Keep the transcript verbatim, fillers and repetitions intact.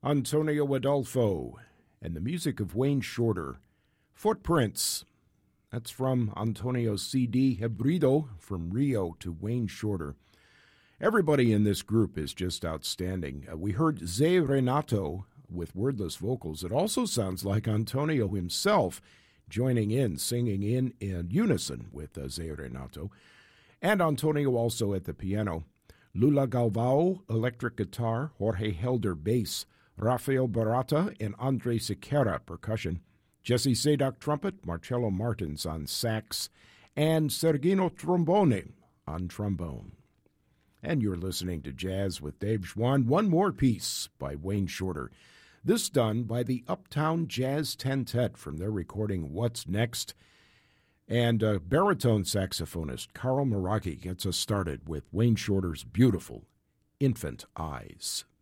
Antonio Adolfo, and the music of Wayne Shorter. Footprints. That's from Antonio's C D, Hebrido, From Rio to Wayne Shorter. Everybody in this group is just outstanding. Uh, we heard Zé Renato with wordless vocals. It also sounds like Antonio himself joining in, singing in, in unison with uh, Zé Renato. And Antonio also at the piano. Lula Galvao, electric guitar. Jorge Helder, bass. Rafael Barata and Andre Sequeira, percussion. Jesse Sadock, trumpet. Marcello Martins on sax. And Sergino Trombone on trombone. And you're listening to Jazz with Dave Schwann. One more piece by Wayne Shorter. This done by the Uptown Jazz Tentet from their recording What's Next. And uh, baritone saxophonist Carl Meraki gets us started with Wayne Shorter's beautiful Infant Eyes.